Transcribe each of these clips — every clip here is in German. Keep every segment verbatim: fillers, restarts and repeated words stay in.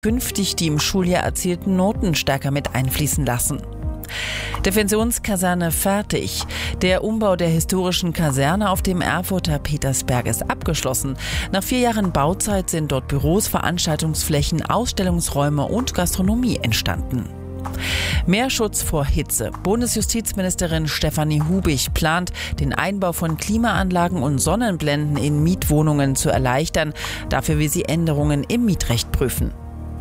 künftig die im Schuljahr erzielten Noten stärker mit einfließen lassen. Defensionskaserne fertig. Der Umbau der historischen Kaserne auf dem Erfurter Petersberg ist abgeschlossen. Nach vier Jahren Bauzeit sind dort Büros, Veranstaltungsflächen, Ausstellungsräume und Gastronomie entstanden. Mehr Schutz vor Hitze. Bundesjustizministerin Stefanie Hubig plant, den Einbau von Klimaanlagen und Sonnenblenden in Mietwohnungen zu erleichtern. Dafür will sie Änderungen im Mietrecht prüfen.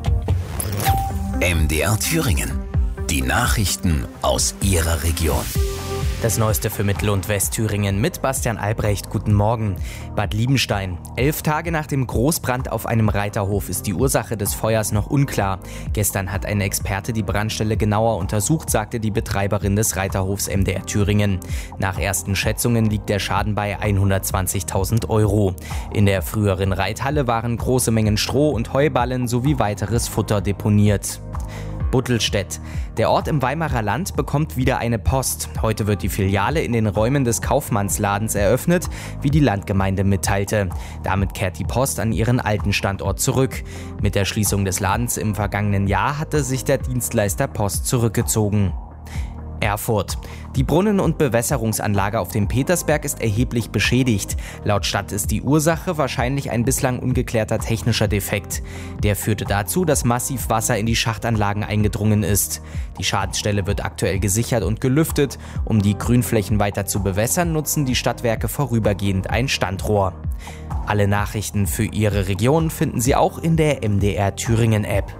M D R Thüringen. Die Nachrichten aus Ihrer Region. Das Neueste für Mittel- und Westthüringen mit Bastian Albrecht. Guten Morgen. Bad Liebenstein. Elf Tage nach dem Großbrand auf einem Reiterhof ist die Ursache des Feuers noch unklar. Gestern hat ein Experte die Brandstelle genauer untersucht, sagte die Betreiberin des Reiterhofs M D R Thüringen. Nach ersten Schätzungen liegt der Schaden bei hundertzwanzigtausend Euro. In der früheren Reithalle waren große Mengen Stroh und Heuballen sowie weiteres Futter deponiert. Buttelstedt. Der Ort im Weimarer Land bekommt wieder eine Post. Heute wird die Filiale in den Räumen des Kaufmannsladens eröffnet, wie die Landgemeinde mitteilte. Damit kehrt die Post an ihren alten Standort zurück. Mit der Schließung des Ladens im vergangenen Jahr hatte sich der Dienstleister Post zurückgezogen. Erfurt. Die Brunnen- und Bewässerungsanlage auf dem Petersberg ist erheblich beschädigt. Laut Stadt ist die Ursache wahrscheinlich ein bislang ungeklärter technischer Defekt. Der führte dazu, dass massiv Wasser in die Schachtanlagen eingedrungen ist. Die Schadensstelle wird aktuell gesichert und gelüftet. Um die Grünflächen weiter zu bewässern, nutzen die Stadtwerke vorübergehend ein Standrohr. Alle Nachrichten für Ihre Region finden Sie auch in der M D R Thüringen App.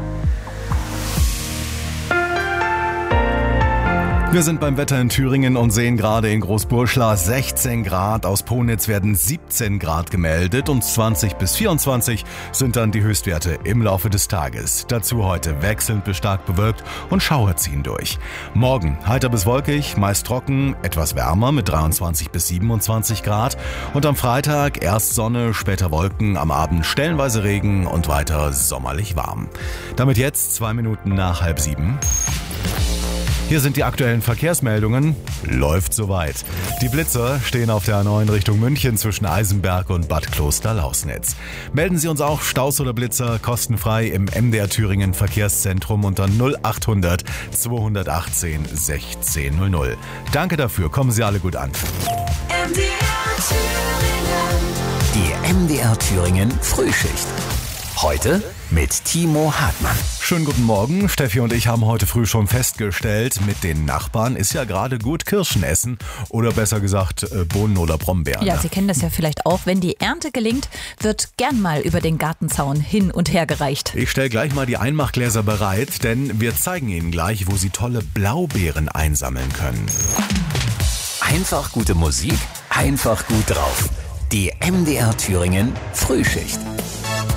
Wir sind beim Wetter in Thüringen und sehen gerade in Großburschla sechzehn Grad, aus Ponitz werden siebzehn Grad gemeldet und zwanzig bis vierundzwanzig sind dann die Höchstwerte im Laufe des Tages. Dazu heute wechselnd bis stark bewölkt und Schauer ziehen durch. Morgen heiter bis wolkig, meist trocken, etwas wärmer mit dreiundzwanzig bis siebenundzwanzig Grad und am Freitag erst Sonne, später Wolken, am Abend stellenweise Regen und weiter sommerlich warm. Damit jetzt zwei Minuten nach halb sieben. Hier sind die aktuellen Verkehrsmeldungen. Läuft soweit. Die Blitzer stehen auf der A neun Richtung München zwischen Eisenberg und Bad Kloster-Lausnitz. Melden Sie uns auch Staus oder Blitzer kostenfrei im M D R Thüringen Verkehrszentrum unter null achthundert zweihundertachtzehn sechzehn null null. Danke dafür, kommen Sie alle gut an. M D R Thüringen. Die M D R Thüringen Frühschicht. Heute mit Timo Hartmann. Schönen guten Morgen. Steffi und ich haben heute früh schon festgestellt, mit den Nachbarn ist ja gerade gut Kirschen essen oder besser gesagt Bohnen oder Brombeeren. Ja, Sie kennen das ja vielleicht auch. Wenn die Ernte gelingt, wird gern mal über den Gartenzaun hin und her gereicht. Ich stelle gleich mal die Einmachgläser bereit, denn wir zeigen Ihnen gleich, wo Sie tolle Blaubeeren einsammeln können. Einfach gute Musik, einfach gut drauf. Die M D R Thüringen Frühschicht.